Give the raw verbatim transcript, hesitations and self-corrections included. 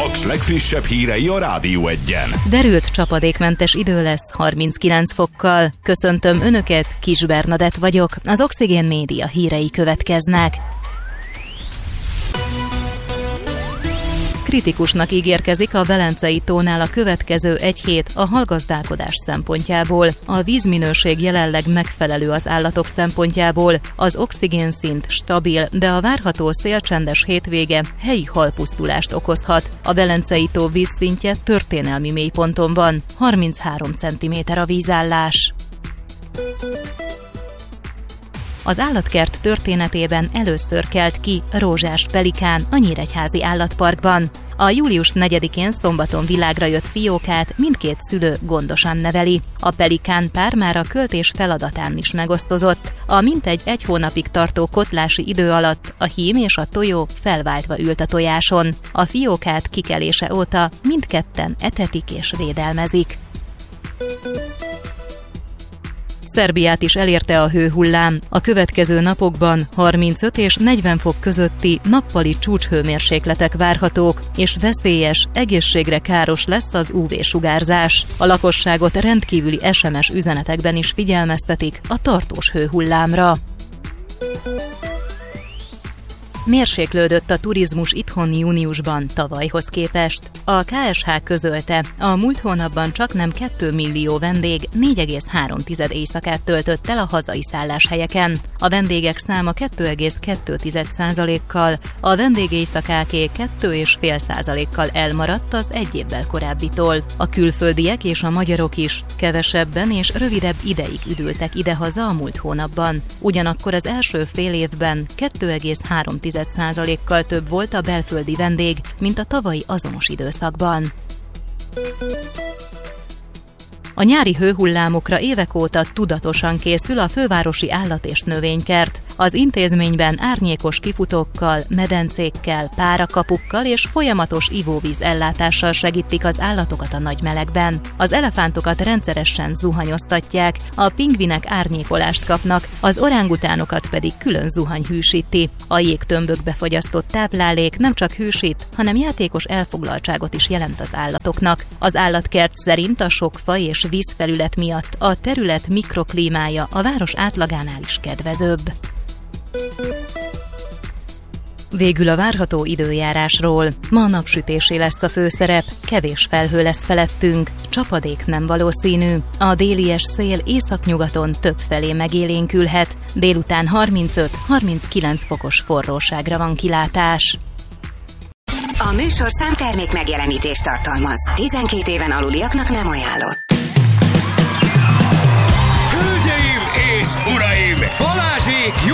Paks legfrissebb hírei a Rádió Egyen. Derült csapadékmentes idő lesz harminckilenc fokkal. Köszöntöm Önöket, Kis Bernadett vagyok. Az Oxigén Média hírei következnek. Kritikusnak ígérkezik a Velencei tónál a következő egy hét a halgazdálkodás szempontjából. A vízminőség jelenleg megfelelő az állatok szempontjából, az oxigénszint stabil, de a várható szélcsendes hétvége helyi halpusztulást okozhat. A Velencei tó vízszintje történelmi mélyponton van, harminchárom centiméter a vízállás. Az állatkert történetében először kelt ki rózsás pelikán a Nyíregyházi Állatparkban. A július negyedikén szombaton világra jött fiókát mindkét szülő gondosan neveli. A pelikán pár már a költés feladatán is megosztozott. A mintegy egy hónapig tartó kotlási idő alatt a hím és a tojó felváltva ült a tojáson. A fiókát kikelése óta mindketten etetik és védelmezik. Szerbiát is elérte a hőhullám. A következő napokban harmincöt és negyven fok közötti nappali csúcshőmérsékletek várhatók, és veszélyes, egészségre káros lesz az ú vé-sugárzás. A lakosságot rendkívüli es em es üzenetekben is figyelmeztetik a tartós hőhullámra. Mérséklődött a turizmus itthon júniusban tavalyhoz képest. A ká es há közölte, a múlt hónapban csaknem két millió vendég négy egész három éjszakát töltött el a hazai szálláshelyeken. A vendégek száma két egész kettő százalékkal, a vendégéjszakáké két egész öt százalékkal elmaradt az egy évvel korábbitól. A külföldiek és a magyarok is kevesebben és rövidebb ideig üdültek idehaza a múlt hónapban. Ugyanakkor az első fél évben két egész három százalékkal több volt a belföldi vendég, mint a tavalyi azonos időszakban. A nyári hőhullámokra évek óta tudatosan készül a fővárosi állat- és növénykert. Az intézményben árnyékos kifutókkal, medencékkel, párakapukkal és folyamatos ivóvíz ellátással segítik az állatokat a nagy melegben. Az elefántokat rendszeresen zuhanyoztatják, a pingvinek árnyékolást kapnak, az orángutánokat pedig külön zuhany hűsíti. A jégtömbökbe fogyasztott táplálék nem csak hűsít, hanem játékos elfoglaltságot is jelent az állatoknak. Az állatkert szerint a sok faj és vízfelület miatt a terület mikroklímája a város átlagánál is kedvezőbb. Végül a várható időjárásról. Ma napsütésé lesz a főszerep, kevés felhő lesz felettünk, csapadék nem valószínű. A délies szél északnyugaton több felé megélénkülhet, délután harmincöt-harminckilenc fokos forróságra van kilátás. A műsorszám termék megjelenítést tartalmaz. tizenkét éven aluliaknak nem ajánlott.